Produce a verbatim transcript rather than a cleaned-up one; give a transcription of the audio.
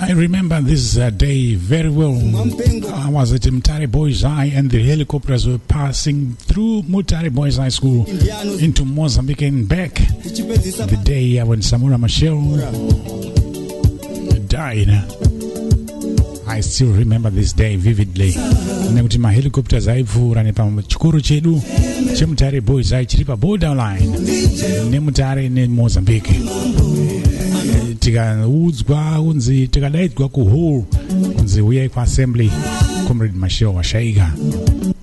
I remember this uh, day very well. I was at Mutare Boys High and the helicopters were passing through Mutare Boys High School into Mozambique and back. The day when Samora Machel died. I still remember this day vividly. Nekuti ma helicopters aipfuura nepa chikoro chedu cheMutare Boys High chiri pa borderline neMutare neMozambique. Tikaudzwa unzi tikadaidzwa ku hall unzi uyai kwa assembly comrade Machel washaika.